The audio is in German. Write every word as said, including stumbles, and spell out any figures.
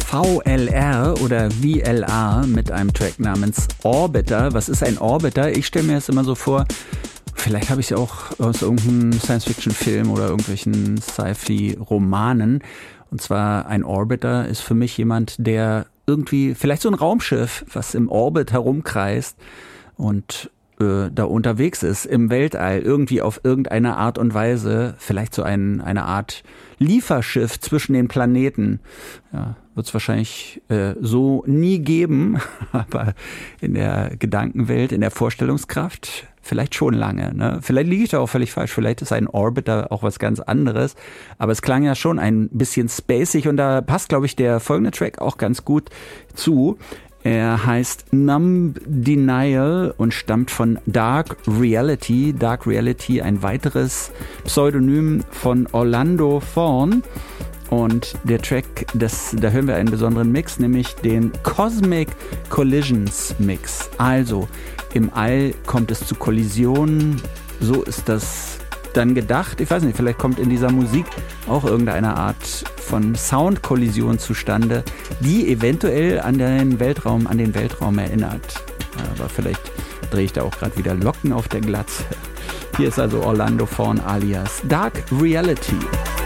V L R oder V L R mit einem Track namens Orbiter. Was ist ein Orbiter? Ich stelle mir das immer so vor, vielleicht habe ich es ja auch aus irgendeinem Science-Fiction-Film oder irgendwelchen Sci-Fi-Romanen. Und zwar ein Orbiter ist für mich jemand, der irgendwie, vielleicht so ein Raumschiff, was im Orbit herumkreist und äh, da unterwegs ist, im Weltall, irgendwie auf irgendeine Art und Weise, vielleicht so ein, eine Art Lieferschiff zwischen den Planeten. Ja, wird es wahrscheinlich äh, so nie geben, aber in der Gedankenwelt, in der Vorstellungskraft vielleicht schon lange. Ne? Vielleicht liege ich da auch völlig falsch, vielleicht ist ein Orbiter auch was ganz anderes, aber es klang ja schon ein bisschen spacig und da passt, glaube ich, der folgende Track auch ganz gut zu. Er heißt Numb Denial und stammt von Dark Reality. Dark Reality, ein weiteres Pseudonym von Orlando Thorn. Und der Track, das, da hören wir einen besonderen Mix, nämlich den Cosmic Collisions Mix. Also im All kommt es zu Kollisionen, so ist das dann gedacht. Ich weiß nicht, vielleicht kommt in dieser Musik auch irgendeine Art von Soundkollision zustande, die eventuell an den Weltraum, an den Weltraum erinnert. Aber vielleicht drehe ich da auch gerade wieder Locken auf der Glatze. Hier ist also Orlando Thorn alias Dark Reality.